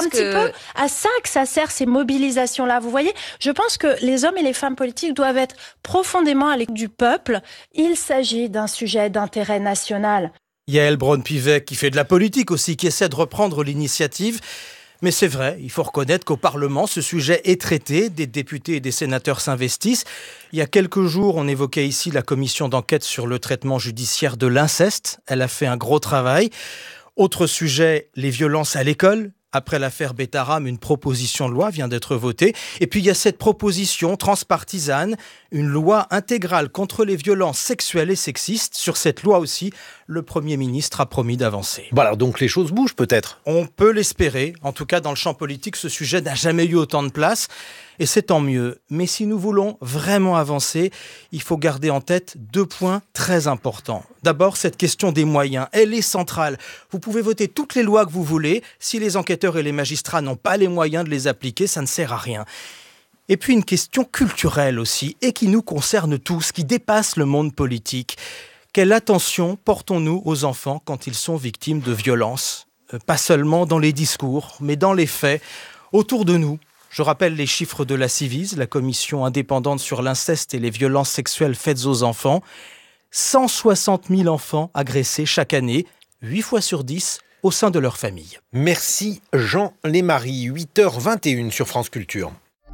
un petit peu à ça que ça sert, ces mobilisations-là. Vous voyez, je pense que les hommes et les femmes politiques doivent être profondément à l'écoute du peuple. Il s'agit d'un sujet d'intérêt national. Yaël Braun-Pivet, qui fait de la politique aussi, qui essaie de reprendre l'initiative. Mais c'est vrai, il faut reconnaître qu'au Parlement, ce sujet est traité, des députés et des sénateurs s'investissent. Il y a quelques jours, on évoquait ici la commission d'enquête sur le traitement judiciaire de l'inceste. Elle a fait un gros travail. Autre sujet, les violences à l'école. Après l'affaire Betaram, une proposition de loi vient d'être votée. Et puis il y a cette proposition transpartisane, une loi intégrale contre les violences sexuelles et sexistes. Sur cette loi aussi, le Premier ministre a promis d'avancer. Bon alors donc les choses bougent peut-être. On peut l'espérer. En tout cas, dans le champ politique, ce sujet n'a jamais eu autant de place. Et c'est tant mieux. Mais si nous voulons vraiment avancer, il faut garder en tête 2 points très importants. D'abord, cette question des moyens, elle est centrale. Vous pouvez voter toutes les lois que vous voulez. Si les enquêteurs et les magistrats n'ont pas les moyens de les appliquer, ça ne sert à rien. Et puis une question culturelle aussi, et qui nous concerne tous, qui dépasse le monde politique. Quelle attention portons-nous aux enfants quand ils sont victimes de violences ? Pas seulement dans les discours, mais dans les faits, autour de nous. Je rappelle les chiffres de la Ciivise, la commission indépendante sur l'inceste et les violences sexuelles faites aux enfants. 160 000 enfants agressés chaque année, 8 fois sur 10 au sein de leur famille. Merci Jean Lémarie, 8h21 sur France Culture.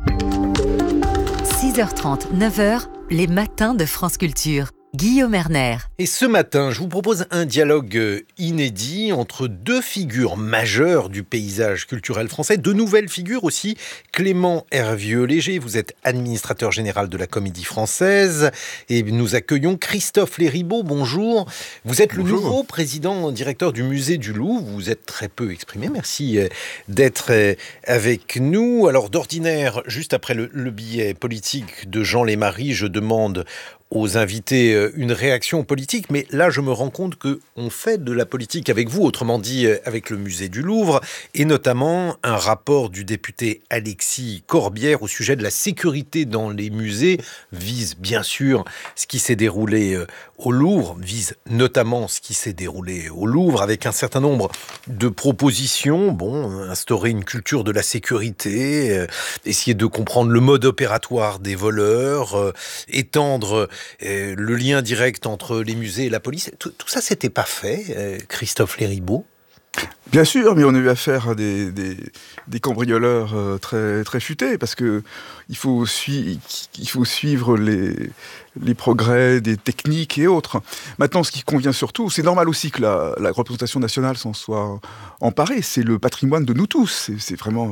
6h30, 9h, les matins de France Culture. Guillaume Erner. Et ce matin, je vous propose un dialogue inédit entre 2 figures majeures du paysage culturel français, 2 nouvelles figures aussi. Clément Hervieux-Léger, vous êtes administrateur général de la Comédie Française et nous accueillons Christophe Léribaud, bonjour. Vous êtes le nouveau président directeur du Musée du Louvre, vous êtes très peu exprimé, merci d'être avec nous. Alors d'ordinaire, juste après le billet politique de Jean Lémarie, je demande aux invités une réaction politique, mais là je me rends compte qu'on fait de la politique avec vous, autrement dit avec le musée du Louvre, et notamment un rapport du député Alexis Corbière au sujet de la sécurité dans les musées vise bien sûr ce qui s'est déroulé au Louvre, vise notamment ce qui s'est déroulé au Louvre avec un certain nombre de propositions, instaurer une culture de la sécurité, essayer de comprendre le mode opératoire des voleurs, étendre le lien direct entre les musées et la police. Tout ça, c'était pas fait, Christophe Léribaud. Bien sûr, mais on a eu affaire à des cambrioleurs très, très futés, parce que il faut suivre les progrès des techniques et autres. Maintenant, ce qui convient surtout, c'est normal aussi que la représentation nationale s'en soit emparée. C'est le patrimoine de nous tous. C'est vraiment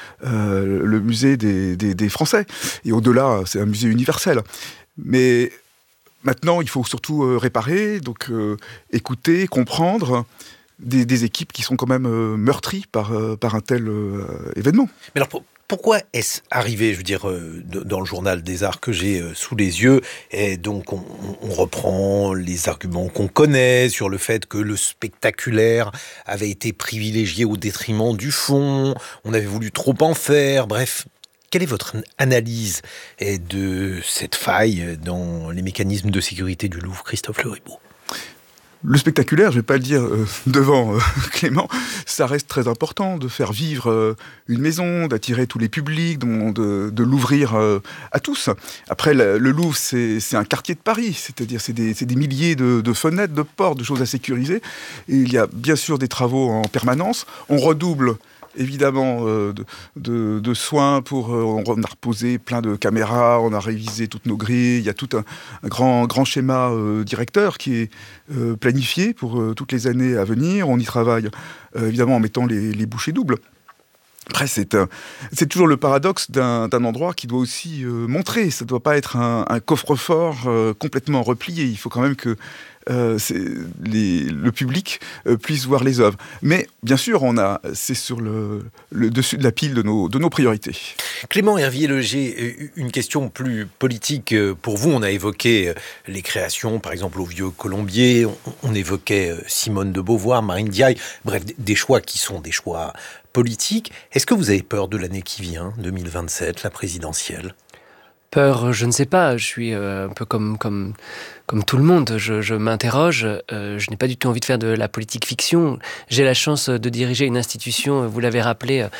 le musée des Français. Et au-delà, c'est un musée universel. Mais maintenant, il faut surtout réparer, donc écouter, comprendre des équipes qui sont quand même meurtries par un tel événement. Mais alors, pourquoi est-ce arrivé, je veux dire, dans le journal des arts que j'ai sous les yeux, et donc on reprend les arguments qu'on connaît sur le fait que le spectaculaire avait été privilégié au détriment du fond, on avait voulu trop en faire, bref. Quelle est votre analyse de cette faille dans les mécanismes de sécurité du Louvre, Christophe Léribaud ? Le spectaculaire, je ne vais pas le dire devant Clément, ça reste très important de faire vivre une maison, d'attirer tous les publics, de l'ouvrir à tous. Après, le Louvre, c'est un quartier de Paris, c'est-à-dire c'est des milliers de fenêtres, de portes, de choses à sécuriser. Et il y a bien sûr des travaux en permanence. On redouble évidemment de soins on a reposé plein de caméras, on a révisé toutes nos grilles, il y a tout un grand schéma directeur qui est planifié pour toutes les années à venir. On y travaille évidemment en mettant les bouchées doubles. Après, c'est toujours le paradoxe d'un endroit qui doit aussi montrer. Ça ne doit pas être un coffre-fort complètement replié. Il faut quand même que le public puisse voir les œuvres. Mais bien sûr, c'est sur le dessus de la pile de nos priorités. Clément Hervieux-Léger, une question plus politique pour vous. On a évoqué les créations, par exemple au Vieux Colombier. On évoquait Simone de Beauvoir, Marine Diaye. Bref, des choix qui sont des choix politiques. Est-ce que vous avez peur de l'année qui vient, 2027, la présidentielle ? Peur, je ne sais pas. Je suis un peu comme tout le monde. Je m'interroge. Je n'ai pas du tout envie de faire de la politique fiction. J'ai la chance de diriger une institution, vous l'avez rappelé,